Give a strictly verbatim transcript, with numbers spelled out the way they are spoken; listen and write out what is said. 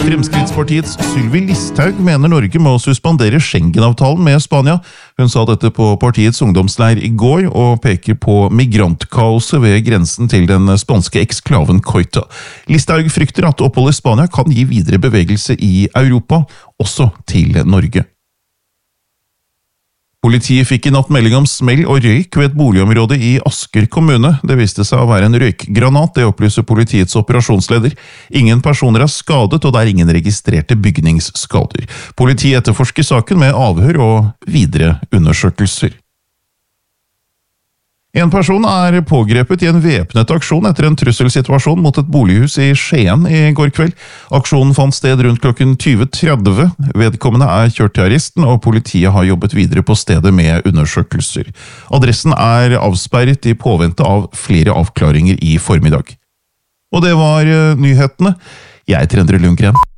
Fremskrittspartiets Sylvi Listhaug mener Norge må suspendere Schengen-avtalen med Spania. Hun sa dette på partiets ungdomsleir i går, og peker på migrantkaoset ved grensen til den spanske eksklaven Ceuta. Listhaug frykter at opphold i Spania kan gi videre bevegelse i Europa, også til Norge. Politiet fikk i natt melding om smell og røyk ved et boligområde i Asker kommune. Det viste seg å være en røykgranat, det opplyser politiets operasjonsleder. Ingen personer er skadet, og det er ingen registrerte bygningsskader. Politiet etterforsker saken med avhør og videre undersøkelser. En person er pågrepet i en væpnet aksjon etter en trusselsituasjon mot et bolighus i Skien i går kveld. Aksjonen fant sted rundt klokken tyve tretti. Vedkommende er kjørt til arresten, og politiet har jobbet videre på stedet med undersøkelser. Adressen er avsperret i påvente av flere avklaringer i formiddag. Og det var nyhetene. Jeg er Endre Lundgren.